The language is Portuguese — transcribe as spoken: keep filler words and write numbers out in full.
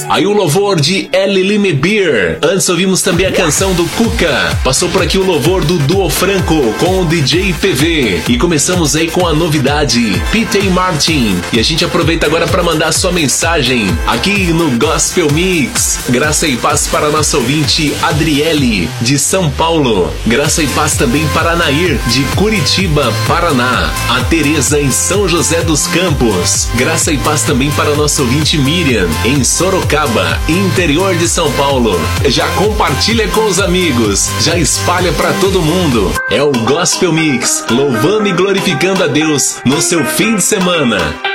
Aí o louvor de Elilime Beer. Antes ouvimos também a canção do Cuca. Passou por aqui o louvor do Duo Franco com o D J P V. E começamos aí com a novidade, P T Martin. E a gente aproveita agora para mandar sua mensagem aqui no Gospel Mix. Graça e paz para a nossa ouvinte Adriele, de São Paulo. Graça e paz também para a Nair, de Curitiba, Paraná. A Tereza, em São José dos Campos. Graça e paz também para a nossa ouvinte Miriam, em Sorocaba, interior de São Paulo. Já compartilha com os amigos, já espalha para todo mundo. É o Gospel Mix, louvando e glorificando a Deus no seu fim de semana.